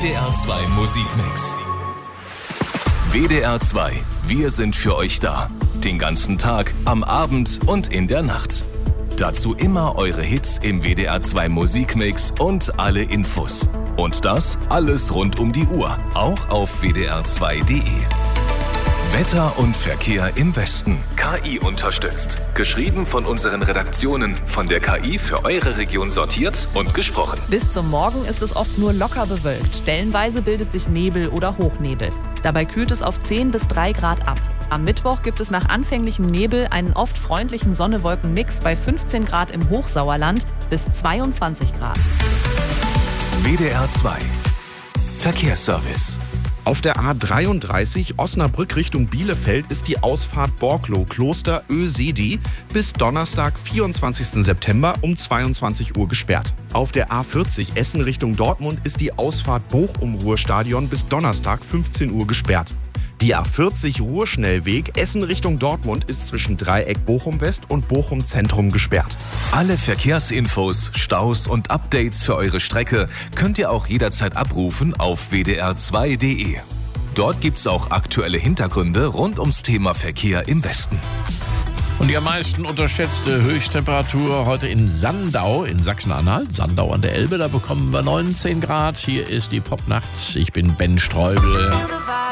WDR 2 Musikmix. WDR 2, wir sind für euch da. Den ganzen Tag, am Abend und in der Nacht. Dazu immer eure Hits im WDR 2 Musikmix und alle Infos. Und das alles rund um die Uhr, auch auf wdr2.de. Wetter und Verkehr im Westen. KI unterstützt. Geschrieben von unseren Redaktionen, von der KI für eure Region sortiert und gesprochen. Bis zum Morgen ist es oft nur locker bewölkt. Stellenweise bildet sich Nebel oder Hochnebel. Dabei kühlt es auf 10 bis 3 Grad ab. Am Mittwoch gibt es nach anfänglichem Nebel einen oft freundlichen Sonne-Wolken-Mix bei 15 Grad im Hochsauerland bis 22 Grad. WDR 2 Verkehrsservice. Auf der A33 Osnabrück Richtung Bielefeld ist die Ausfahrt Borklow-Kloster Ösedi bis Donnerstag, 24. September um 22 Uhr gesperrt. Auf der A40 Essen Richtung Dortmund ist die Ausfahrt Bochum-Ruhrstadion bis Donnerstag, 15 Uhr gesperrt. Die A40 Ruhrschnellweg Essen Richtung Dortmund ist zwischen Dreieck Bochum West und Bochum Zentrum gesperrt. Alle Verkehrsinfos, Staus und Updates für eure Strecke könnt ihr auch jederzeit abrufen auf wdr2.de. Dort gibt's auch aktuelle Hintergründe rund ums Thema Verkehr im Westen. Und die am meisten unterschätzte Höchsttemperatur heute in Sandau in Sachsen-Anhalt. Sandau an der Elbe, da bekommen wir 19 Grad. Hier ist die Popnacht. Ich bin Ben Streubel.